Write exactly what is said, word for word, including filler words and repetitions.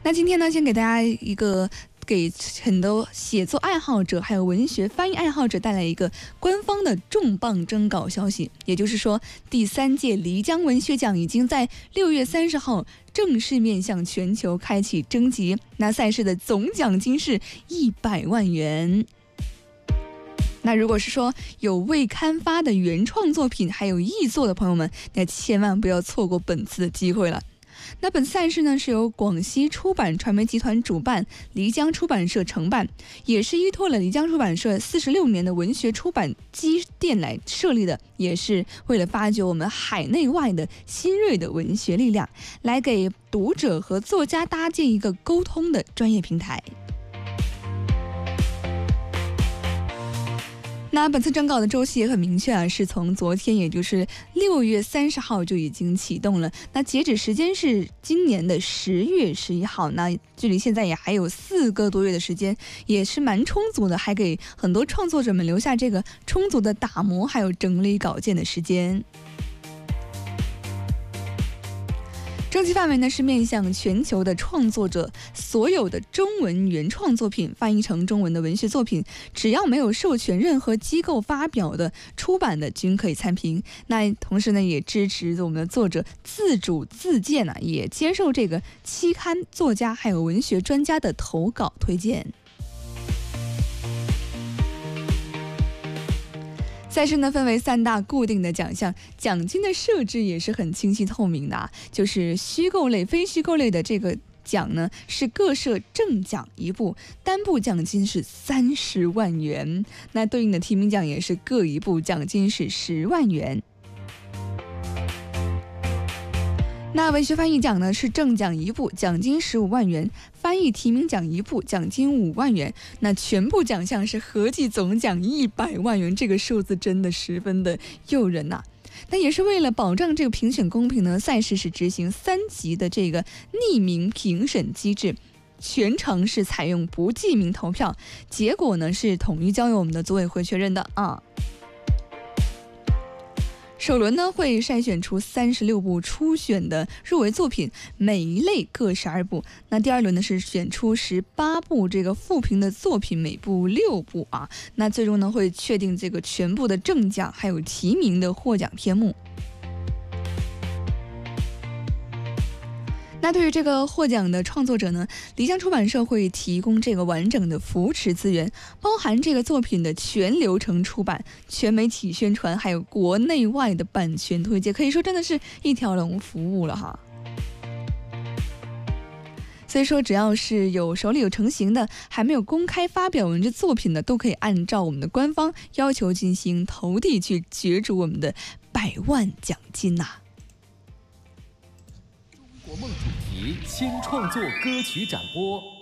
那今天呢，先给大家一个给很多写作爱好者还有文学翻译爱好者带来一个官方的重磅征稿消息，也就是说，第三届漓江文学奖已经在六月三十号正式面向全球开启征集。那赛事的总奖金是一百万元。那如果是说有未刊发的原创作品还有译作的朋友们，那千万不要错过本次的机会了。那本赛事呢是由广西出版传媒集团主办，漓江出版社承办，也是依托了漓江出版社四十六年的文学出版积淀来设立的，也是为了发掘我们海内外的新锐的文学力量，来给读者和作家搭建一个沟通的专业平台。那本次征稿的周期也很明确啊，是从昨天，也就是六月三十号就已经启动了。那截止时间是今年的十月十一号，那距离现在也还有四个多月的时间，也是蛮充足的，还给很多创作者们留下这个充足的打磨还有整理稿件的时间。征集范围呢是面向全球的创作者，所有的中文原创作品翻译成中文的文学作品，只要没有授权任何机构发表的、出版的，均可以参评。那同时呢，也支持我们的作者自主自荐呢、啊，也接受这个期刊作家还有文学专家的投稿推荐。赛事呢分为三大固定的奖项，奖金的设置也是很清晰透明的啊，就是虚构类、非虚构类的这个奖呢是各设正奖一部，单部奖金是三十万元，那对应的提名奖也是各一部，奖金是十万元。那文学翻译奖呢是正奖一部，奖金十五万元，翻译提名奖一部，奖金五万元，那全部奖项是合计总奖一百万元，这个数字真的十分的诱人呐、啊。那也是为了保障这个评选公平呢，赛事是执行三级的这个匿名评审机制，全程是采用不记名投票，结果呢是统一交由我们的组委会确认的啊。首轮呢会筛选出三十六部初选的入围作品，每一类各十二部。那第二轮呢是选出十八部这个复评的作品，每部六部啊。那最终呢会确定这个全部的正奖还有提名的获奖篇目。那对于这个获奖的创作者呢，漓江出版社会提供这个完整的扶持资源，包含这个作品的全流程出版、全媒体宣传，还有国内外的版权推介，可以说真的是一条龙服务了哈。所以说，只要是有手里有成型的，还没有公开发表文字作品的，都可以按照我们的官方要求进行投递，去角逐我们的百万奖金呐、啊。 中国梦主题新创作歌曲展播。